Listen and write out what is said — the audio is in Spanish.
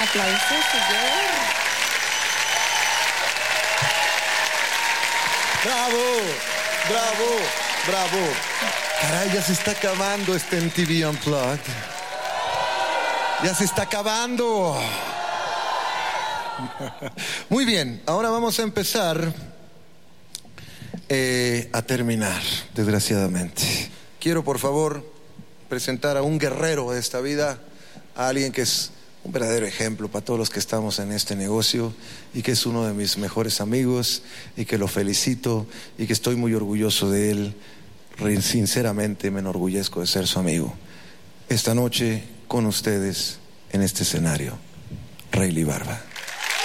Aplausos, señor. ¡Bravo! ¡Bravo! ¡Bravo! Caray, ya se está acabando este MTV Unplugged. Ya se está acabando. Muy bien, ahora vamos a empezar a terminar, desgraciadamente. Quiero, por favor, presentar a un guerrero de esta vida, a alguien que es un verdadero ejemplo para todos los que estamos en este negocio y que es uno de mis mejores amigos y que lo felicito y que estoy muy orgulloso de él. Sinceramente me enorgullezco de ser su amigo. Esta noche con ustedes en este escenario, Rayleigh Barba.